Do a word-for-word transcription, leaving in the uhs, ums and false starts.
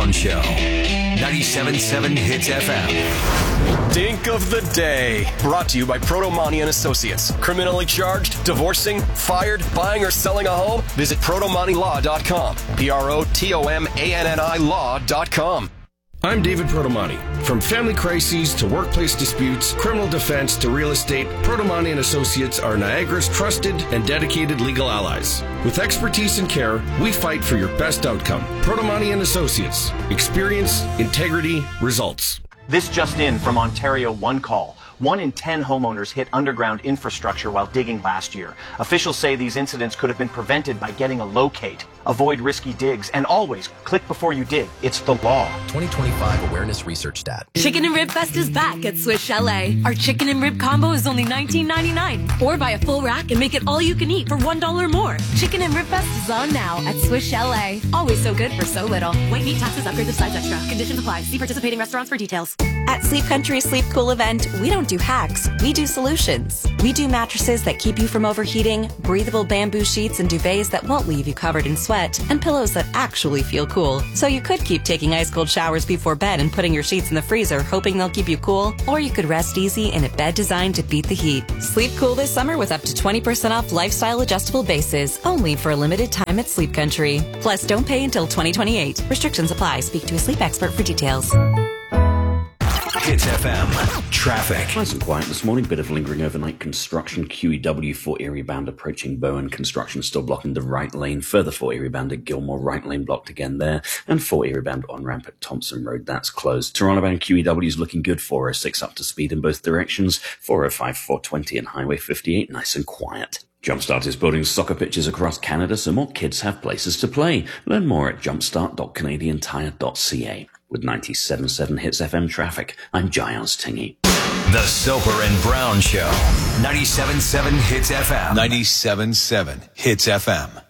Brown Show. ninety-seven point seven Hits F M. Dink of the Day. Brought to you by Protomani and Associates. Criminally charged, divorcing, fired, buying or selling a home? Visit protomani law dot com. P R O T O M A N N I law dot com. I'm David Protomani. From family crises to workplace disputes, criminal defense to real estate, Protomani and Associates are Niagara's trusted and dedicated legal allies. With expertise and care, we fight for your best outcome. Protomani and Associates. Experience, integrity, results. This just in from Ontario One Call. One in ten homeowners hit underground infrastructure while digging last year. Officials say these incidents could have been prevented by getting a locate. Avoid risky digs and always click before you dig. It's the law. twenty twenty-five Awareness Research Stat. Chicken and Rib Fest is back at Swiss Chalet. Our chicken and rib combo is only nineteen ninety-nine. Or buy a full rack and make it all you can eat for one dollar more. Chicken and Rib Fest is on now at Swiss Chalet. Always so good for so little. White meat, taxes, upgrades of size extra. Conditions apply. See participating restaurants for details. At Sleep Country Sleep Cool event, we don't do hacks, we do solutions. We do mattresses that keep you from overheating, breathable bamboo sheets and duvets that won't leave you covered in sweat, and pillows that actually feel cool. So you could keep taking ice cold showers before bed and putting your sheets in the freezer hoping they'll keep you cool, or you could rest easy in a bed designed to beat the heat. Sleep cool this summer with up to twenty percent off lifestyle adjustable bases, only for a limited time at Sleep Country. Plus, don't pay until twenty twenty-eight. Restrictions apply. Speak to a sleep expert for details. Hits F M. Traffic. Nice and quiet this morning. Bit of lingering overnight construction. Q E W for Erie Bound approaching Bowen. Construction still blocking the right lane. Further for Erie Bound at Gilmore. Right lane blocked again there. And for Erie Bound on ramp at Thompson Road. That's closed. Toronto Bound Q E W is looking good. four oh six up to speed in both directions. four oh five, four twenty and Highway fifty-eight. Nice and quiet. Jumpstart is building soccer pitches across Canada so more kids have places to play. Learn more at jumpstart dot canadian tire dot c a. With ninety-seven point seven Hits F M traffic, I'm Giles Tingy. The Soper and Brown Show. ninety-seven point seven Hits F M. ninety-seven point seven Hits F M.